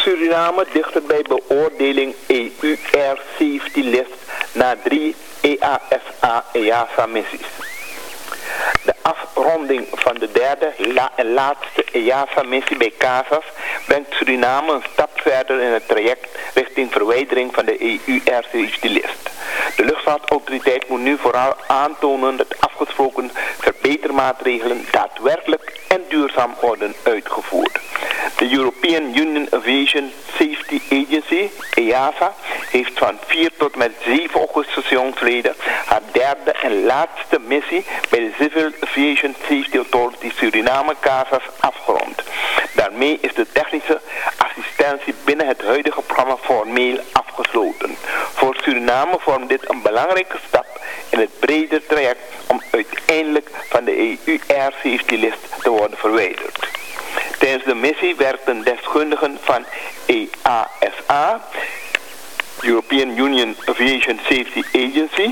Suriname dichter bij beoordeling EU-Air-Safety-list na 3 EASA-EASA-missies. De afronding van de derde en laatste EASA-missie bij CASAS brengt Suriname een stap verder in het traject richting verwijdering van de EU-Air-Safety-list. De luchtvaartautoriteit moet nu vooral aantonen dat afgesproken verbetermaatregelen daadwerkelijk en duurzaam worden uitgevoerd. De European Union Aviation Safety Agency, EASA, heeft van 4 tot met 7 augustus jongstleden haar derde en laatste missie bij de Civil Aviation Safety Authority Suriname CASAS afgerond. Daarmee is de technische assistentie binnen het huidige programma formeel afgesloten. Voor Suriname vormt dit een belangrijke stap in het breder traject om uiteindelijk van de EU-Air Safety List te worden verwijderd. Tijdens de missie werkten deskundigen van EASA, European Union Aviation Safety Agency,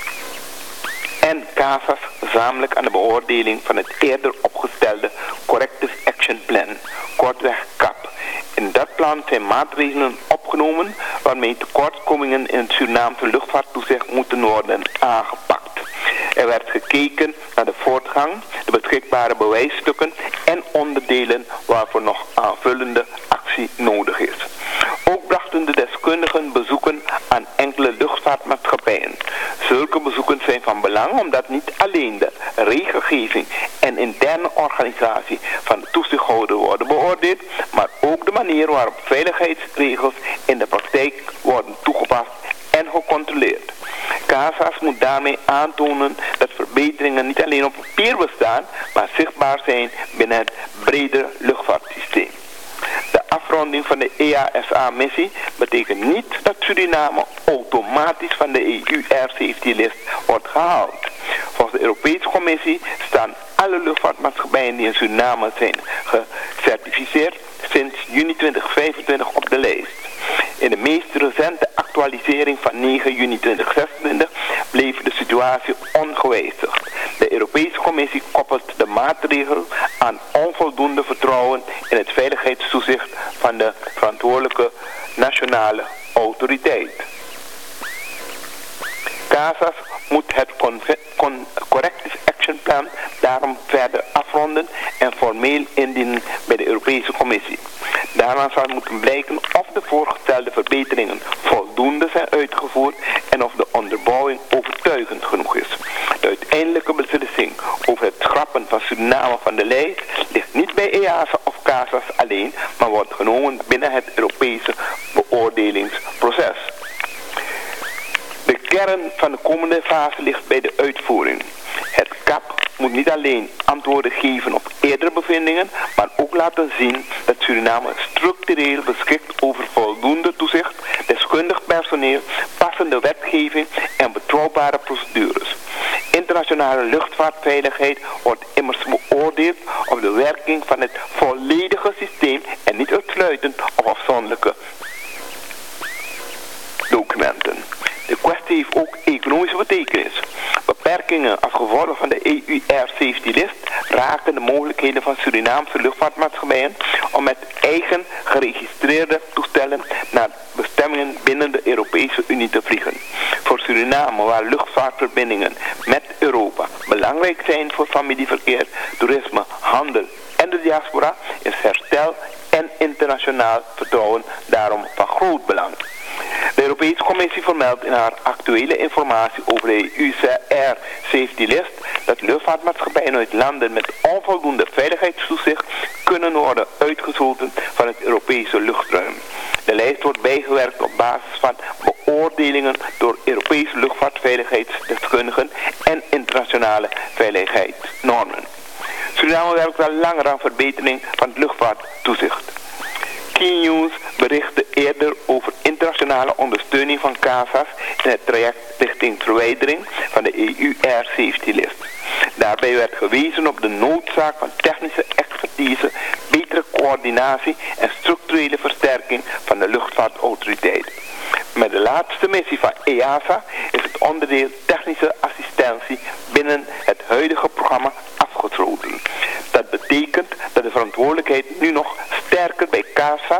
en CASAS gezamenlijk aan de beoordeling van het eerder opgestelde Corrective Action Plan, kortweg CAP. In dat plan zijn maatregelen opgenomen waarmee tekortkomingen in het Surinaamse luchtvaarttoezicht moeten worden aangepakt. Er werd gekeken naar de voortgang, de beschikbare bewijsstukken en onderdelen waarvoor nog aanvullende actie nodig is. Ook brachten de deskundigen bezoeken aan enkele luchtvaartmaatschappijen. Zulke bezoeken zijn van belang omdat niet alleen de regelgeving en interne organisatie van de toezichthouder worden beoordeeld, maar ook de manier waarop veiligheidsregels in de praktijk worden toegepast en gecontroleerd. CASAS moet daarmee aantonen dat verbeteringen niet alleen op papier bestaan, maar zichtbaar zijn binnen het bredere luchtvaartsysteem. De afronding van de EASA-missie betekent niet dat Suriname automatisch van de EU-Air Safety List wordt gehaald. Volgens de Europese Commissie staan alle luchtvaartmaatschappijen die in Suriname zijn gecertificeerd sinds juni 2025 op de lijst. In de meest recente actualisering van 9 juni 2026 bleef de situatie ongewijzigd. De Europese Commissie koppelt de maatregel aan onvoldoende vertrouwen in het veiligheidstoezicht van de verantwoordelijke nationale autoriteit. CASAS moet het Corrective Action Plan daarom verder afronden en formeel indienen bij de Europese Commissie. Daarna zal moeten blijken of de voorgestelde verbeteringen voldoende zijn uitgevoerd en of de onderbouwing overtuigend genoeg is. De uiteindelijke beslissing over het schrappen van Suriname van de lijst ligt niet bij EASA of CASAS alleen, maar wordt genomen binnen het Europese beoordelingsproces. De kern van de komende fase ligt bij de uitvoering. Het CAP moet niet alleen antwoorden geven op eerdere bevindingen, maar ook laten zien dat Suriname structureel beschikt over voldoende toezicht, deskundig personeel, passende wetgeving en betrouwbare procedures. Internationale luchtvaartveiligheid wordt immers beoordeeld op de werking van het volledige systeem en niet uitsluitend op afzonderlijke documenten. De kwestie heeft ook economische betekenis. Beperkingen als gevolg van de EU-Air Safety List raken de mogelijkheden van Surinaamse luchtvaartmaatschappijen om met eigen geregistreerde toestellen naar bestemmingen binnen de Europese Unie te vliegen. Voor Suriname, waar luchtvaartverbindingen met Europa belangrijk zijn voor familieverkeer, toerisme, handel en de diaspora, is herstel en internationaal vertrouwen daarom van groot belang. De Europese Commissie vermeldt in haar actuele informatie over de EU-Air Safety List dat luchtvaartmaatschappijen uit landen met onvoldoende veiligheidstoezicht kunnen worden uitgesloten van het Europese luchtruim. De lijst wordt bijgewerkt op basis van beoordelingen door Europese luchtvaartveiligheidsdeskundigen en internationale veiligheidsnormen. Suriname werkt al langer aan verbetering van het luchtvaarttoezicht. Key News berichtte eerder over internationale ondersteuning van CASAS in het traject richting verwijdering van de EU-Air Safety List. Daarbij werd gewezen op de noodzaak van technische expertise, betere coördinatie en structurele versterking van de luchtvaartautoriteit. Met de laatste missie van EASA is het onderdeel technische assistentie binnen het huidige programma afgesloten. Dat betekent dat de verantwoordelijkheid nu nog sterker bij CASAS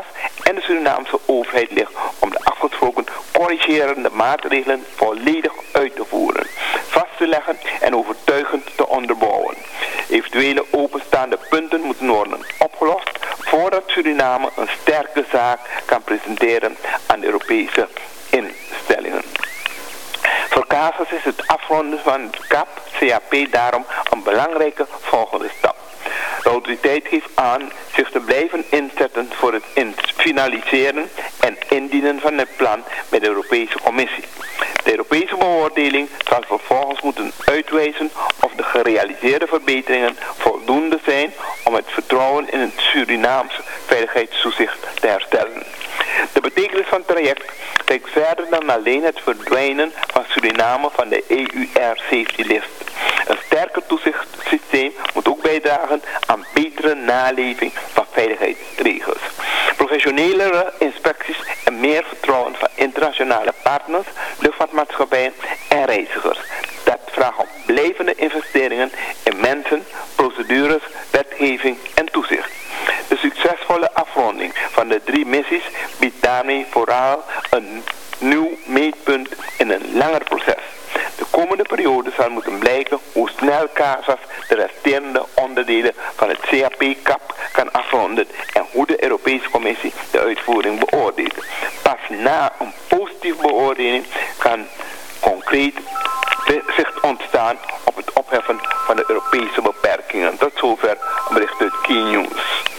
en de Surinaamse overheid ligt om de afgesproken corrigerende maatregelen volledig uit te voeren, vast te leggen en overtuigend te onderbouwen. Eventuele openstaande punten moeten worden opgelost voordat Suriname een sterke zaak kan presenteren aan de Europese instellingen. Voor CASAS is het afronden van het CAP daarom een belangrijke volgende stap. De autoriteit geeft aan zich te blijven inzetten voor het finaliseren en indienen van het plan bij de Europese Commissie. De Europese beoordeling zal vervolgens moeten uitwijzen of de gerealiseerde verbeteringen voldoende zijn om het vertrouwen in het Surinaamse veiligheidstoezicht te herstellen. De betekenis van het traject kijkt verder dan alleen het verdwijnen van Suriname van de EUR Safety List. Een sterker toezichtssysteem moet ook bijdragen aan betere naleving van veiligheidsregels. Professionelere inspecties en meer vertrouwen van internationale partners, luchtvaartmaatschappijen en reizigers. Dat vraagt om blijvende investeringen in mensen, procedures, wetgeving en toezicht. De succesvolle afronding van de 3 missies biedt daarmee vooral een nieuw meetpunt in een langer proces. De komende periode zal moeten blijken hoe snel CASAS de resterende onderdelen van het CAP kan afronden en hoe de Europese Commissie de uitvoering beoordeelt. Pas na een positieve beoordeling kan concreet zicht ontstaan op het opheffen van de Europese beperkingen. Tot zover een bericht uit Key News.